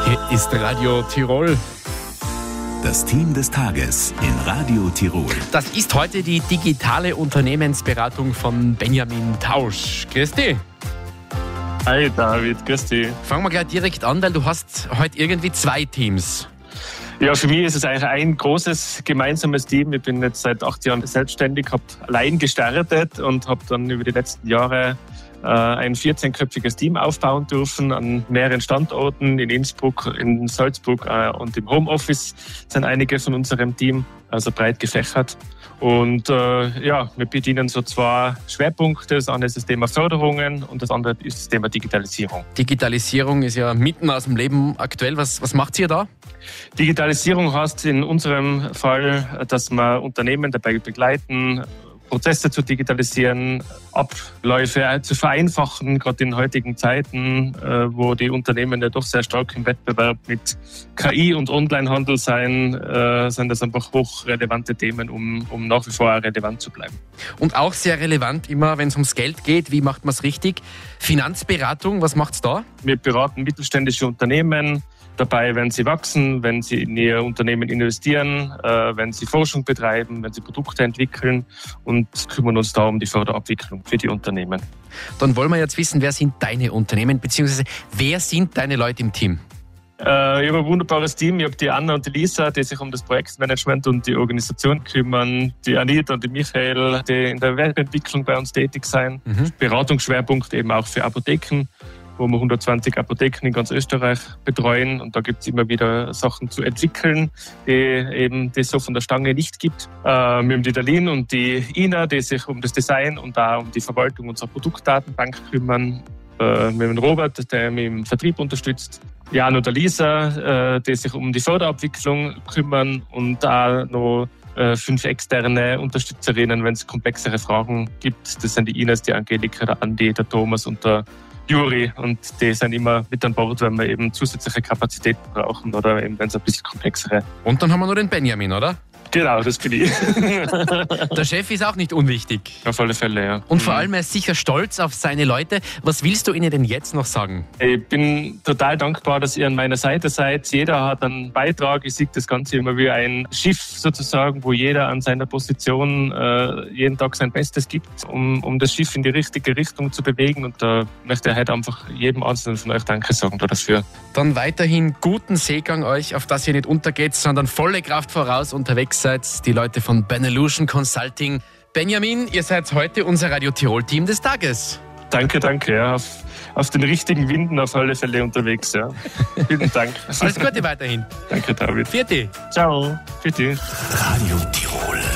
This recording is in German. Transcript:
Hier ist Radio Tirol. Das Team des Tages in Radio Tirol. Das ist heute die digitale Unternehmensberatung von Benjamin Tausch. Grüß dich. Hi David, grüß dich. Fangen wir gleich direkt an, weil du hast heute irgendwie 2 Teams. Ja, für mich ist es eigentlich ein großes gemeinsames Team. Ich bin jetzt seit 8 Jahren selbstständig, habe allein gestartet und habe dann über die letzten Jahre ein 14-köpfiges Team aufbauen dürfen an mehreren Standorten. In Innsbruck, in Salzburg und im Homeoffice sind einige von unserem Team, also breit gefächert. Und wir bedienen so 2 Schwerpunkte. Das eine ist das Thema Förderungen und das andere ist das Thema Digitalisierung. Digitalisierung ist ja mitten aus dem Leben aktuell. Was macht ihr da? Digitalisierung heißt in unserem Fall, dass wir Unternehmen dabei begleiten, Prozesse zu digitalisieren, Abläufe zu vereinfachen, gerade in heutigen Zeiten, wo die Unternehmen ja doch sehr stark im Wettbewerb mit KI und Onlinehandel sind das einfach hochrelevante Themen, um nach wie vor relevant zu bleiben. Und auch sehr relevant immer, wenn es ums Geld geht, wie macht man es richtig? Finanzberatung, was macht's da? Wir beraten mittelständische Unternehmen dabei, wenn sie wachsen, wenn sie in ihr Unternehmen investieren, wenn sie Forschung betreiben, wenn sie Produkte entwickeln und kümmern uns da um die Förderabwicklung für die Unternehmen. Dann wollen wir jetzt wissen, wer sind deine Unternehmen, beziehungsweise wer sind deine Leute im Team? Ich habe ein wunderbares Team. Ich habe die Anna und die Lisa, die sich um das Projektmanagement und die Organisation kümmern. Die Anita und die Michael, die in der Werbentwicklung bei uns tätig sind. Beratungsschwerpunkt eben auch für Apotheken, wo wir 120 Apotheken in ganz Österreich betreuen. Und da gibt es immer wieder Sachen zu entwickeln, die es so von der Stange nicht gibt. Wir haben die Darlene und die Ina, die sich um das Design und auch um die Verwaltung unserer Produktdatenbank kümmern. Wir haben den Robert, der mich im Vertrieb unterstützt. Jan und der Lisa, die sich um die Förderabwicklung kümmern. Und da noch 5 externe Unterstützerinnen, wenn es komplexere Fragen gibt. Das sind die Ines, die Angelika, der Andi, der Thomas und der Juri, und die sind immer mit an Bord, wenn wir eben zusätzliche Kapazitäten brauchen oder eben wenn es ein bisschen komplexere. Und dann haben wir noch den Benjamin, oder? Genau, das bin ich. Der Chef ist auch nicht unwichtig. Auf alle Fälle, ja. Und vor allem, er ist sicher stolz auf seine Leute. Was willst du ihnen denn jetzt noch sagen? Ich bin total dankbar, dass ihr an meiner Seite seid. Jeder hat einen Beitrag. Ich sehe das Ganze immer wie ein Schiff sozusagen, wo jeder an seiner Position jeden Tag sein Bestes gibt, um das Schiff in die richtige Richtung zu bewegen. Und da möchte ich heute einfach jedem Einzelnen von euch Danke sagen dafür. Dann weiterhin guten Seegang euch, auf dass ihr nicht untergeht, sondern volle Kraft voraus unterwegs seid. Die Leute von Benolution Consulting. Benjamin, ihr seid heute unser Radio Tirol Team des Tages. Danke. Ja, auf den richtigen Winden auf alle Fälle unterwegs. Ja. Vielen Dank. Alles Gute weiterhin. Danke, David. Vierte. Ciao. Vierte. Radio Tirol.